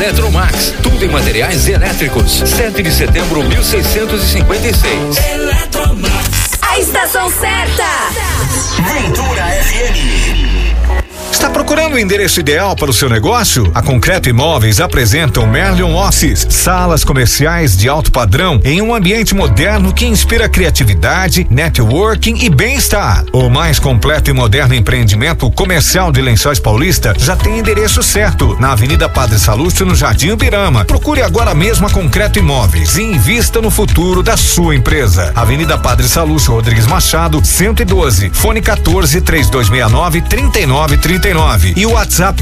Eletromax, tudo em materiais elétricos. 7 de setembro, 1656. Eletromax. A estação certa. Ventura FM. Está procurando o endereço ideal para o seu negócio? A Concreto Imóveis apresenta o Merlion Office, salas comerciais de alto padrão em um ambiente moderno que inspira criatividade, networking e bem-estar. O mais completo e moderno empreendimento comercial de Lençóis Paulista já tem endereço certo, na Avenida Padre Salúcio, no Jardim Ubirama. Procure agora mesmo a Concreto Imóveis e invista no futuro da sua empresa. Avenida Padre Salúcio Rodrigues Machado, 112, fone 14-3269-3939 e o WhatsApp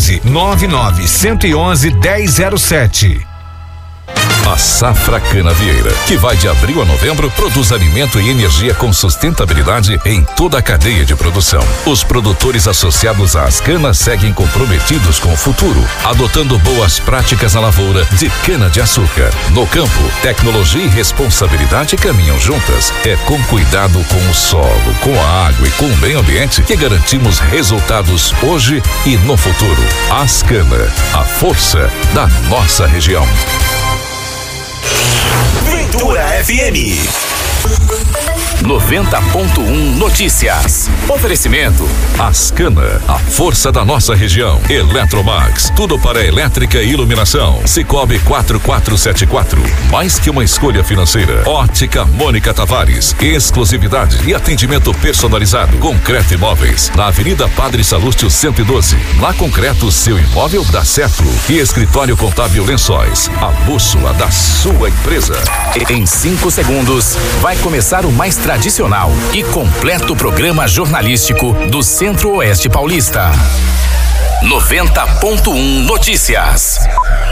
14-99-111-1007. A Safra Canavieira, que vai de abril a novembro, produz alimento e energia com sustentabilidade em toda a cadeia de produção. Os produtores associados à Ascana seguem comprometidos com o futuro, adotando boas práticas na lavoura de cana-de-açúcar. No campo, tecnologia e responsabilidade caminham juntas. É com cuidado com o solo, com a água e com o meio ambiente que garantimos resultados hoje e no futuro. Ascana, a força da nossa região. Ventura FM 90.1 Notícias. Oferecimento Ascana, a força da nossa região. Eletromax, tudo para elétrica e iluminação. Cicobi 4474, mais que uma escolha financeira. Ótica Mônica Tavares, exclusividade e atendimento personalizado. Concreto Imóveis, na Avenida Padre Salúcio 112. Na Concreto, seu imóvel dá certo. E Escritório Contábil Lençóis, a bússola da sua empresa. Em 5 segundos, vai começar o mais tradicional e completo programa jornalístico do Centro-Oeste Paulista. 90.1 Notícias.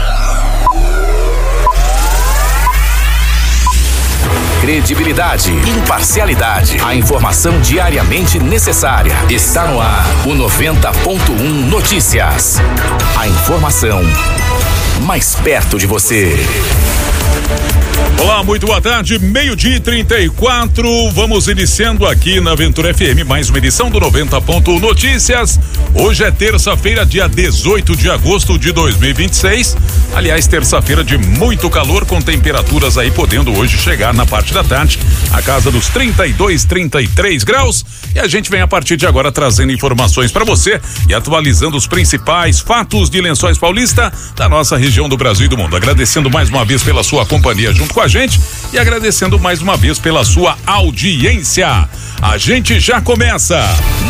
Credibilidade, imparcialidade, a informação diariamente necessária. Está no ar o 90.1 Notícias. A informação mais perto de você. Olá, muito boa tarde, 12:34, vamos iniciando aqui na Ventura FM mais uma edição do 90.1 Notícias. Hoje é terça-feira, dia 18 de agosto de 2026. Aliás, terça-feira de muito calor, com temperaturas aí podendo hoje chegar na parte da tarde a casa dos 32, 33 graus. E a gente vem a partir de agora trazendo informações para você e atualizando os principais fatos de Lençóis Paulista, da nossa região do Brasil e do mundo. Agradecendo mais uma vez pela sua companhia junto com a gente e agradecendo mais uma vez pela sua audiência. A gente já começa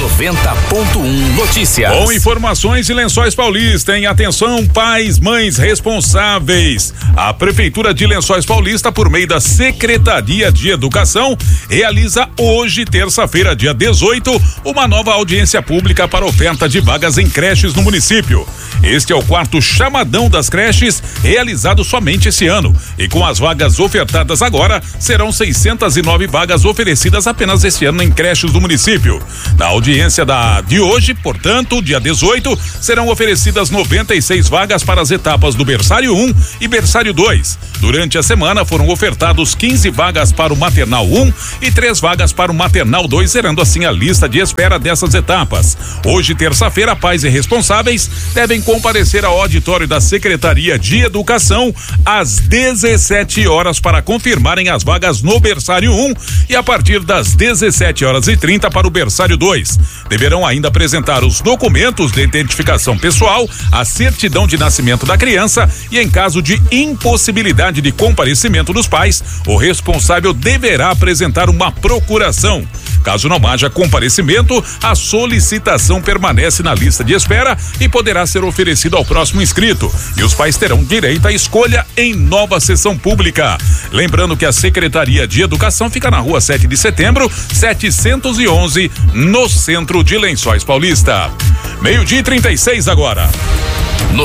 90.1 Notícias. Com informações de Lençóis Paulista, hein? Atenção, pais, mães responsáveis. A Prefeitura de Lençóis Paulista, por meio da Secretaria de Educação, realiza hoje, terça-feira, dia 18, uma nova audiência pública para oferta de vagas em creches no município. Este é o 4º chamadão das creches, realizado somente esse ano. E com as vagas ofertadas agora, serão 609 vagas oferecidas apenas esse ano em creches do município. Na audiência de hoje, portanto, dia 18, serão oferecidas 96 vagas para as etapas do berçário 1 e berçário 2. Durante a semana foram ofertados 15 vagas para o maternal 1 e 3 vagas para o maternal 2, zerando assim a lista de espera dessas etapas. Hoje, terça-feira, pais e responsáveis devem comparecer ao auditório da Secretaria de Educação às 17 horas para confirmarem as vagas no berçário 1 e a partir das 17h30 para o berçário 2. Deverão ainda apresentar os documentos de identificação pessoal, a certidão de nascimento da criança e, em caso de impossibilidade de comparecimento dos pais, o responsável deverá apresentar uma procuração. Caso não haja comparecimento, a solicitação permanece na lista de espera e poderá ser oferecida ao próximo inscrito. E os pais terão direito à escolha em nova sessão pública. Lembrando que a Secretaria de Educação fica na rua 7 de setembro, 711, no centro de Lençóis Paulista. 12:36 agora.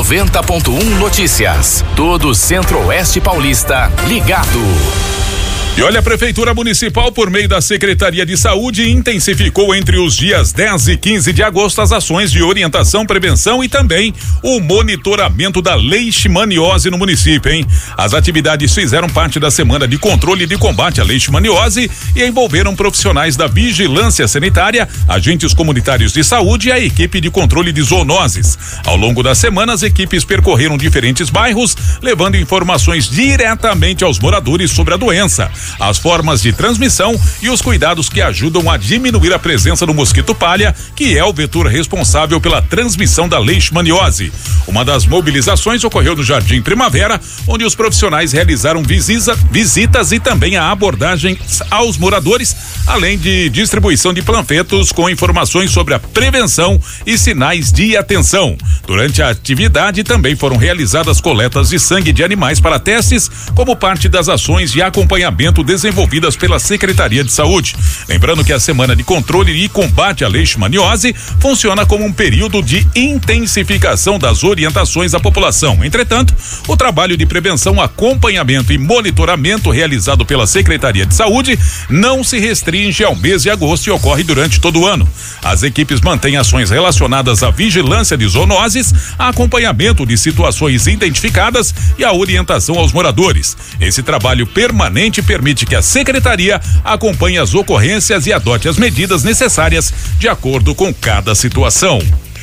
90.1 Notícias. Todo o Centro-Oeste Paulista ligado. E olha, a Prefeitura Municipal, por meio da Secretaria de Saúde, intensificou entre os dias 10 e 15 de agosto as ações de orientação, prevenção e também o monitoramento da leishmaniose no município, hein? As atividades fizeram parte da semana de controle de combate à leishmaniose e envolveram profissionais da vigilância sanitária, agentes comunitários de saúde e a equipe de controle de zoonoses. Ao longo da semana, as equipes percorreram diferentes bairros, levando informações diretamente aos moradores sobre a doença, as formas de transmissão e os cuidados que ajudam a diminuir a presença do mosquito palha, que é o vetor responsável pela transmissão da leishmaniose. Uma das mobilizações ocorreu no Jardim Primavera, onde os profissionais realizaram visitas e também a abordagem aos moradores, além de distribuição de panfletos com informações sobre a prevenção e sinais de atenção. Durante a atividade também foram realizadas coletas de sangue de animais para testes, como parte das ações de acompanhamento desenvolvidas pela Secretaria de Saúde. Lembrando que a semana de controle e combate à leishmaniose funciona como um período de intensificação das orientações à população. Entretanto, o trabalho de prevenção, acompanhamento e monitoramento realizado pela Secretaria de Saúde não se restringe ao mês de agosto e ocorre durante todo o ano. As equipes mantêm ações relacionadas à vigilância de zoonoses, acompanhamento de situações identificadas e a orientação aos moradores. Esse trabalho permanente permite que a Secretaria acompanhe as ocorrências e adote as medidas necessárias de acordo com cada situação.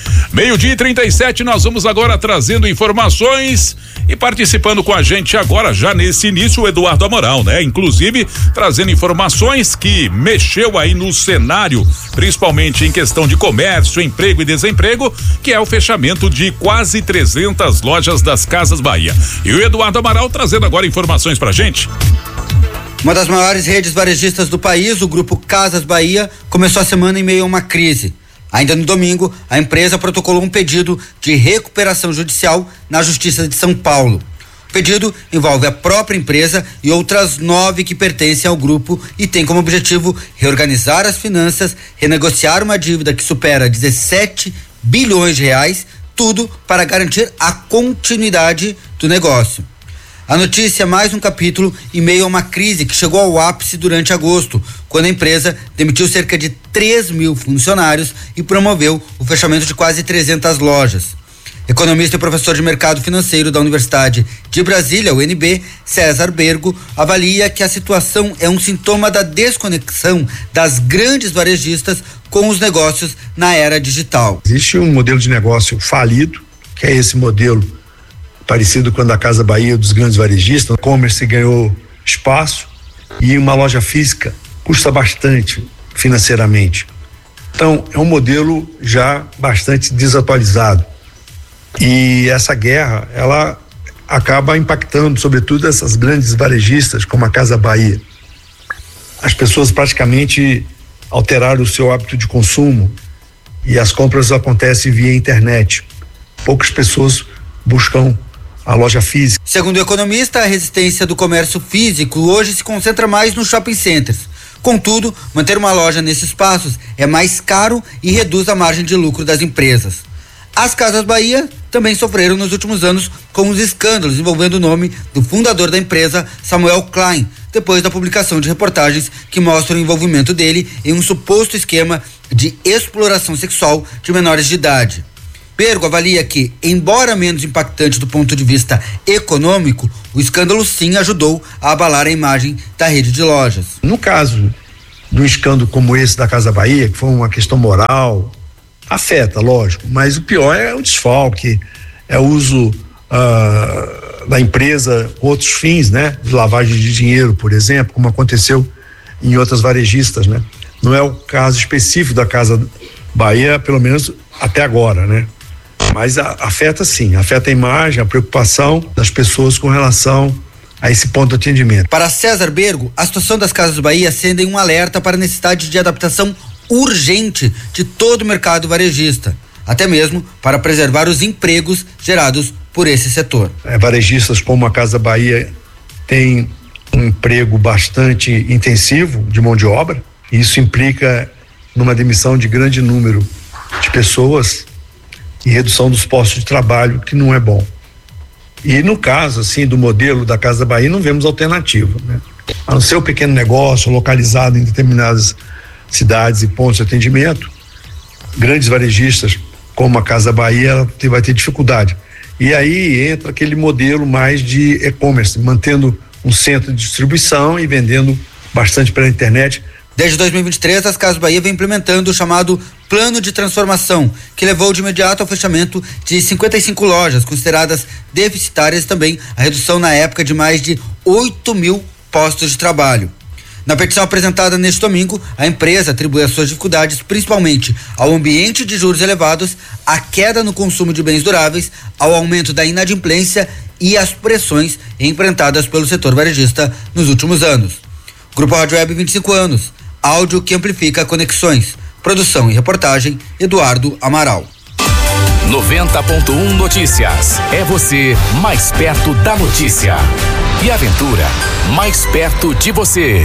12:37, nós vamos agora trazendo informações e participando com a gente agora, já nesse início, o Eduardo Amaral, né? Inclusive, trazendo informações que mexeu aí no cenário, principalmente em questão de comércio, emprego e desemprego, que é o fechamento de quase 300 lojas das Casas Bahia. E o Eduardo Amaral trazendo agora informações pra gente. Uma das maiores redes varejistas do país, o Grupo Casas Bahia, começou a semana em meio a uma crise. Ainda no domingo, a empresa protocolou um pedido de recuperação judicial na Justiça de São Paulo. O pedido envolve a própria empresa e outras 9 que pertencem ao grupo e tem como objetivo reorganizar as finanças, renegociar uma dívida que supera 17 bilhões de reais, tudo para garantir a continuidade do negócio. A notícia é mais um capítulo em meio a uma crise que chegou ao ápice durante agosto, quando a empresa demitiu cerca de 3.000 funcionários e promoveu o fechamento de quase 300 lojas. Economista e professor de mercado financeiro da Universidade de Brasília, UNB, César Bergo, avalia que a situação é um sintoma da desconexão das grandes varejistas com os negócios na era digital. Existe um modelo de negócio falido, que é esse modelo parecido com a da Casa Bahia dos grandes varejistas. O e-commerce ganhou espaço e uma loja física custa bastante financeiramente. Então, é um modelo já bastante desatualizado. E essa guerra, ela acaba impactando, sobretudo, essas grandes varejistas, como a Casa Bahia. As pessoas praticamente alteraram o seu hábito de consumo e as compras acontecem via internet. Poucas pessoas buscam a loja física. Segundo o economista, a resistência do comércio físico hoje se concentra mais nos shopping centers. Contudo, manter uma loja nesses espaços é mais caro e reduz a margem de lucro das empresas. As Casas Bahia também sofreram nos últimos anos com os escândalos envolvendo o nome do fundador da empresa, Samuel Klein, depois da publicação de reportagens que mostram o envolvimento dele em um suposto esquema de exploração sexual de menores de idade. Bergo avalia que, embora menos impactante do ponto de vista econômico, o escândalo sim ajudou a abalar a imagem da rede de lojas. No caso de um escândalo como esse da Casa Bahia, que foi uma questão moral, afeta, lógico, mas o pior é o desfalque, é o uso da empresa com outros fins, né? De lavagem de dinheiro, por exemplo, como aconteceu em outras varejistas, né? Não é o caso específico da Casa Bahia, pelo menos até agora, né? Mas afeta sim, afeta a imagem, a preocupação das pessoas com relação a esse ponto de atendimento. Para César Bergo, a situação das Casas Bahia acende um alerta para a necessidade de adaptação urgente de todo o mercado varejista, até mesmo para preservar os empregos gerados por esse setor. Varejistas como a Casa Bahia têm um emprego bastante intensivo de mão de obra, e isso implica numa demissão de grande número de pessoas e redução dos postos de trabalho, que não é bom. E no caso, assim, do modelo da Casa Bahia, não vemos alternativa, né? no seu pequeno negócio localizado em determinadas cidades e pontos de atendimento, grandes varejistas como a Casa Bahia vai ter dificuldade. E aí entra aquele modelo mais de e-commerce, mantendo um centro de distribuição e vendendo bastante pela internet. Desde 2023, as Casas Bahia vem implementando o chamado Plano de Transformação, que levou de imediato ao fechamento de 55 lojas consideradas deficitárias e também a redução na época de mais de 8.000 postos de trabalho. Na petição apresentada neste domingo, a empresa atribui as suas dificuldades principalmente ao ambiente de juros elevados, à queda no consumo de bens duráveis, ao aumento da inadimplência e às pressões enfrentadas pelo setor varejista nos últimos anos. Grupo Rádio Web, 25 anos. Áudio que amplifica conexões. Produção e reportagem, Eduardo Amaral. 90.1 Notícias. É você mais perto da notícia. E Aventura, mais perto de você.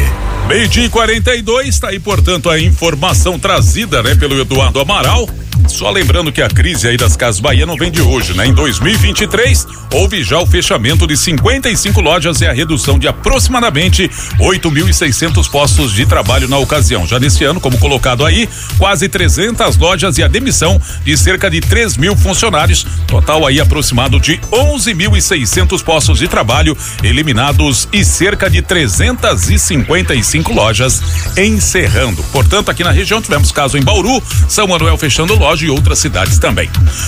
12:42, tá aí, portanto, a informação trazida, pelo Eduardo Amaral. Só lembrando que a crise aí das Casas Bahia não vem de hoje, Em 2023, houve já o fechamento de 55 lojas e a redução de aproximadamente 8.600 postos de trabalho na ocasião. Já neste ano, como colocado aí, quase 300 lojas e a demissão de cerca de 3.000 funcionários, total aí aproximado de 11.600 postos de trabalho eliminados e cerca de 355 lojas encerrando. Portanto, aqui na região tivemos caso em Bauru, São Manuel fechando loja e outras cidades também.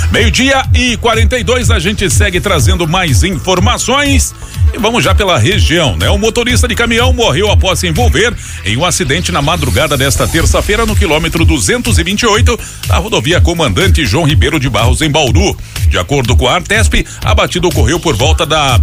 12:42, a gente segue trazendo mais informações e vamos já pela região, O motorista de caminhão morreu após se envolver em um acidente na madrugada desta terça-feira no quilômetro 228 da rodovia Comandante João Ribeiro de Barros, em Bauru. De acordo com a Artesp, a batida ocorreu por volta da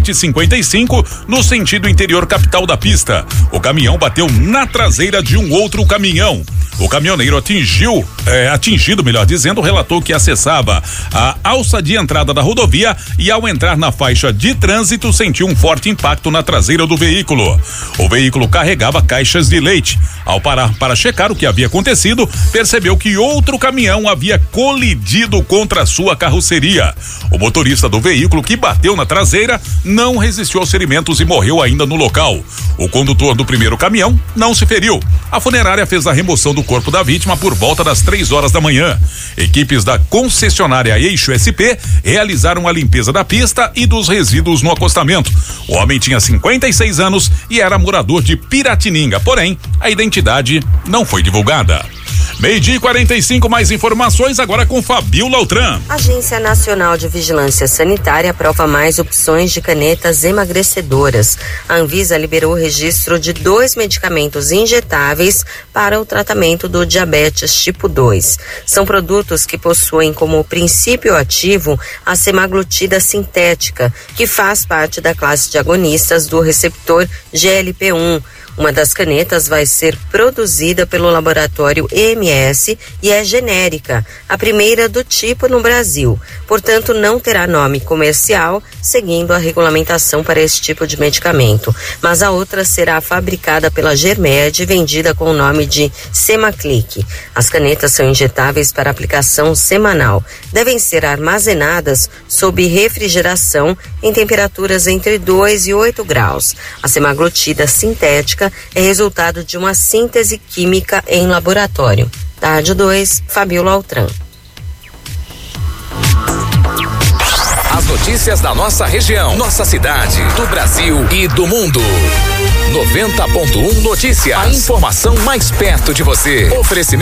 00:55 no sentido interior capital da pista. O caminhão bateu na traseira de um outro caminhão. O caminhoneiro atingido, melhor dizendo, relatou que acessava a alça de entrada da rodovia e, ao entrar na faixa de trânsito, sentiu um forte impacto na traseira do veículo. O veículo carregava caixas de leite. Ao parar para checar o que havia acontecido, percebeu que outro caminhão havia colidido contra sua carroceria. O motorista do veículo, que bateu na traseira, não resistiu aos ferimentos e morreu ainda no local. O condutor do primeiro caminhão não se feriu. A funerária fez a remoção do corpo da vítima por volta das 3h da manhã. Equipes da concessionária Eixo SP realizaram a limpeza da pista e dos resíduos no acostamento. O homem tinha 56 anos e era morador de Piratininga, porém, a identidade não foi divulgada. 12:45, mais informações agora com Fabiola Altran. Agência Nacional de Vigilância Sanitária aprova mais opções de canetas emagrecedoras. A Anvisa liberou o registro de 2 medicamentos injetáveis para o tratamento do diabetes tipo 2. São produtos que possuem como princípio ativo a semaglutida sintética, que faz parte da classe de agonistas do receptor GLP-1. Uma das canetas vai ser produzida pelo laboratório EMS e é genérica, a primeira do tipo no Brasil. Portanto, não terá nome comercial, seguindo a regulamentação para esse tipo de medicamento. Mas a outra será fabricada pela Germed e vendida com o nome de Semaclick. As canetas são injetáveis para aplicação semanal. Devem ser armazenadas sob refrigeração em temperaturas entre 2 e 8 graus. A semaglutida sintética é resultado de uma síntese química em laboratório. Da Rádio 2, Fabiola Altran. As notícias da nossa região, nossa cidade, do Brasil e do mundo. 90.1 Notícias. A informação mais perto de você. Oferecimento